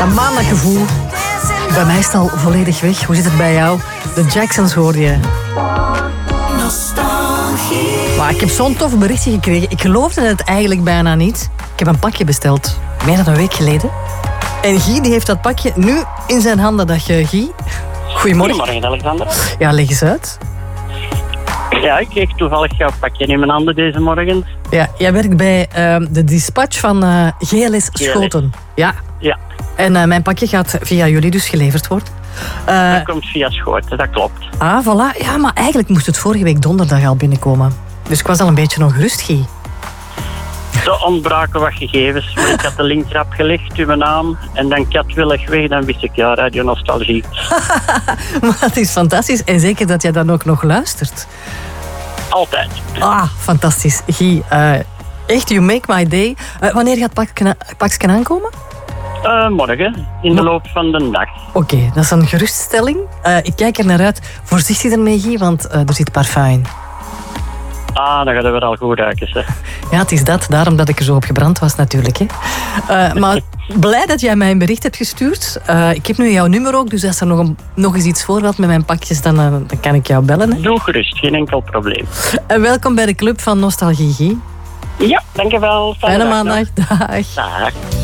Dat maandaggevoel. Bij mij is het al volledig weg. Hoe zit het bij jou? De Jacksons hoorde je. Maar ik heb zo'n tof berichtje gekregen. Ik geloofde het eigenlijk bijna niet. Ik heb een pakje besteld. Meer dan een week geleden. En Guy die heeft dat pakje nu in zijn handen. Dag Guy. Goedemorgen. Goedemorgen, Alexander. Ja, leg eens uit. Ja, ik kreeg toevallig jouw pakje in mijn handen deze morgen. Ja, jij werkt bij de dispatch van GLS Schoten. Ja. Ja. En mijn pakje gaat via jullie dus geleverd worden. Dat komt via Schoten, dat klopt. Ah, voilà. Ja, maar eigenlijk moest het vorige week donderdag al binnenkomen. Dus ik was al een beetje ongerust, Guy. Er ontbraken wat gegevens. Maar ik had de link erop gelegd, uw naam. En dan katwillig weg, dan wist ik, ja, Radio Nostalgie. Maar het is fantastisch. En zeker dat jij dan ook nog luistert. Altijd. Ah, fantastisch. Guy, echt, you make my day. Wanneer gaat pakje aankomen? Morgen, in de loop van de dag. Oké, dat is een geruststelling. Ik kijk er naar uit. Voorzichtig ermee, Guy, want er zit parfum in. Ah, dan gaat het weer al goed ruiken, zeg. Ja, het is dat. Daarom dat ik er zo op gebrand was natuurlijk. Hè. Maar blij dat jij mij een bericht hebt gestuurd. Ik heb nu jouw nummer ook, dus als er nog eens iets voorvalt met mijn pakjes, dan kan ik jou bellen. Hè. Doe gerust, geen enkel probleem. En welkom bij de club van Nostalgie, Guy. Ja, dankjewel. Fijne maandag. Dag. Dag.